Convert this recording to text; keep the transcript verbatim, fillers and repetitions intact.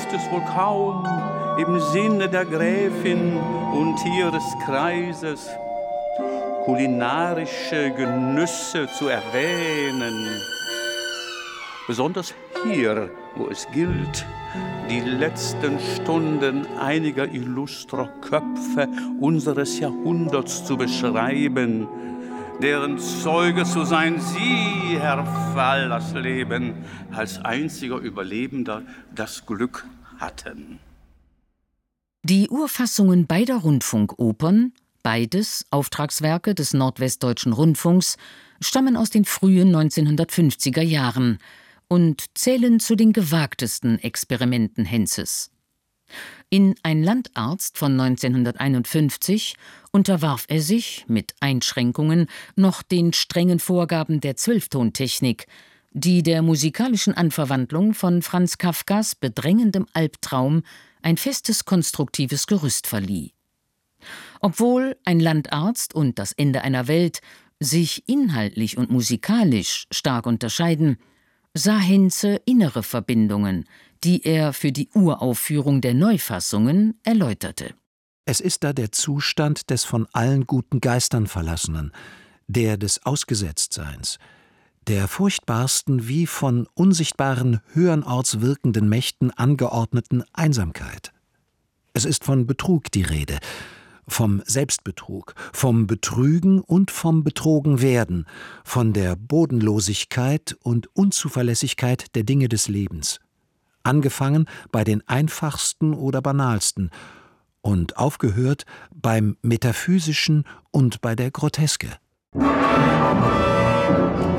ist es wohl kaum im Sinne der Gräfin und ihres Kreises, kulinarische Genüsse zu erwähnen. Besonders hier, wo es gilt, die letzten Stunden einiger illustrer Köpfe unseres Jahrhunderts zu beschreiben, deren Zeuge zu sein Sie, Herr Fallersleben, als einziger Überlebender das Glück hatten. Die Urfassungen beider Rundfunkopern, beides Auftragswerke des Nordwestdeutschen Rundfunks, stammen aus den frühen neunzehnhundertfünfziger Jahren und zählen zu den gewagtesten Experimenten Henzes. In Ein Landarzt von neunzehnhunderteinundfünfzig unterwarf er sich, mit Einschränkungen, noch den strengen Vorgaben der Zwölftontechnik, die der musikalischen Anverwandlung von Franz Kafkas bedrängendem Albtraum ein festes konstruktives Gerüst verlieh. Obwohl Ein Landarzt und Das Ende einer Welt sich inhaltlich und musikalisch stark unterscheiden, sah Henze innere Verbindungen, die er für die Uraufführung der Neufassungen erläuterte. Es ist da der Zustand des von allen guten Geistern Verlassenen, der des Ausgesetztseins, der furchtbarsten wie von unsichtbaren, höhernorts wirkenden Mächten angeordneten Einsamkeit. Es ist von Betrug die Rede, vom Selbstbetrug, vom Betrügen und vom Betrogenwerden, von der Bodenlosigkeit und Unzuverlässigkeit der Dinge des Lebens, angefangen bei den einfachsten oder banalsten und aufgehört beim Metaphysischen und bei der Groteske.